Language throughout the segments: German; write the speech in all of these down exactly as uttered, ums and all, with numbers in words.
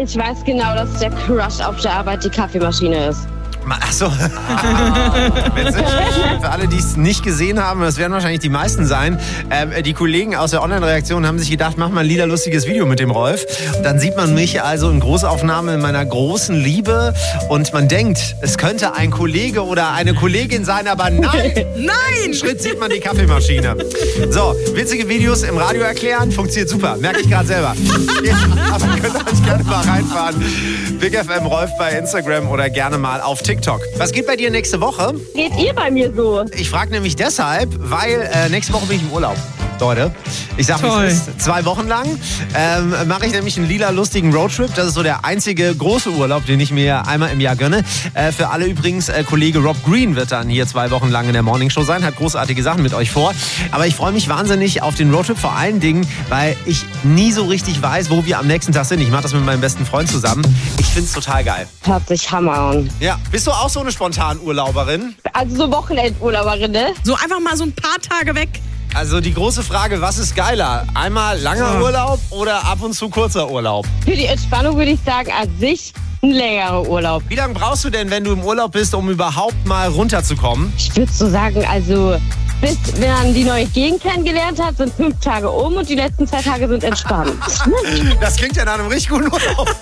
Ich weiß genau, dass der Crush auf der Arbeit die Kaffeemaschine ist. Achso. Witzig. Für alle, die es nicht gesehen haben, das werden wahrscheinlich die meisten sein, ähm, die Kollegen aus der Online-Reaktion haben sich gedacht, mach mal ein lila lustiges Video mit dem Rolf. Und dann sieht man mich also in Großaufnahme in meiner großen Liebe und man denkt, es könnte ein Kollege oder eine Kollegin sein, aber nein! Nein! Schritt sieht man die Kaffeemaschine. So, witzige Videos im Radio erklären, funktioniert super, merke ich gerade selber. Ja, aber ihr könnt euch gerne mal reinfahren. Big F M Rolf bei Instagram oder gerne mal auf TikTok. Was geht bei dir nächste Woche? Geht ihr bei mir so? Ich frage nämlich deshalb, weil äh, nächste Woche bin ich im Urlaub. Leute, ich sag, wie es ist. Zwei Wochen lang ähm, mache ich nämlich einen lila lustigen Roadtrip. Das ist so der einzige große Urlaub, den ich mir einmal im Jahr gönne. Äh, für alle übrigens, äh, Kollege Rob Green wird dann hier zwei Wochen lang in der Morningshow sein. Hat großartige Sachen mit euch vor. Aber ich freue mich wahnsinnig auf den Roadtrip. Vor allen Dingen, weil ich nie so richtig weiß, wo wir am nächsten Tag sind. Ich mache das mit meinem besten Freund zusammen. Ich finde es total geil. Hört sich Hammer an. Ja, bist du auch so eine Spontanurlauberin? Also so Wochenendurlauberin, ne? So einfach mal so ein paar Tage weg. Also die große Frage, was ist geiler? Einmal langer Ja. Urlaub oder ab und zu kurzer Urlaub? Für die Entspannung würde ich sagen, an sich ein längerer Urlaub. Wie lange brauchst du denn, wenn du im Urlaub bist, um überhaupt mal runterzukommen? Ich würde so sagen, also bis man die neue Gegend kennengelernt hat, sind fünf Tage um und die letzten zwei Tage sind entspannt. Das klingt ja nach einem richtig guten Urlaub.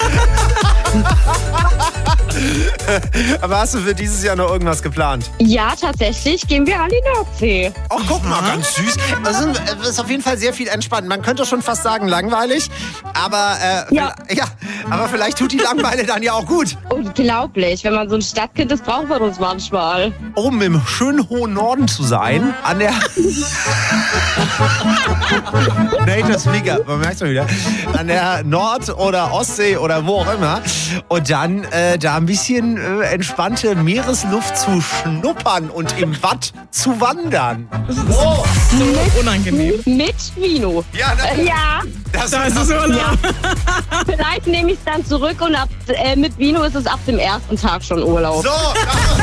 Aber hast du für dieses Jahr noch irgendwas geplant? Ja, tatsächlich gehen wir an die Nordsee. Oh, guck mal, ganz süß. Das ist, das ist auf jeden Fall sehr viel entspannt. Man könnte schon fast sagen langweilig, aber, äh, Ja. ja, aber vielleicht tut die Langeweile dann ja auch gut. Unglaublich, wenn man so ein Stadtkind ist, braucht man uns manchmal. Um im schönen hohen Norden zu sein, an der... Native Speaker, man merkt schon wieder. An der Nord- oder Ostsee oder wo auch immer. Und dann äh, da ein bisschen äh, entspannte Meeresluft zu schnuppern und im Watt zu wandern. Oh. So unangenehm. Mit Vino. Ja, das, Äh, ja, das, Da ist es Urlaub. vielleicht nehme ich es dann zurück und ab, äh, mit Vino ist es ab dem ersten Tag schon Urlaub. So,